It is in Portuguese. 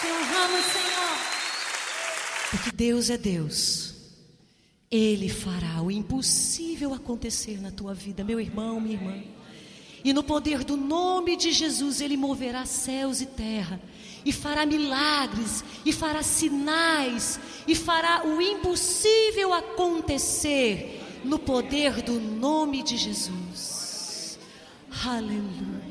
Te honramos, Senhor. Porque Deus é Deus. Ele fará o impossível acontecer na tua vida, meu irmão, minha irmã. E no poder do nome de Jesus, Ele moverá céus e terra, e fará milagres, e fará sinais, e fará o impossível acontecer, no poder do nome de Jesus. Aleluia.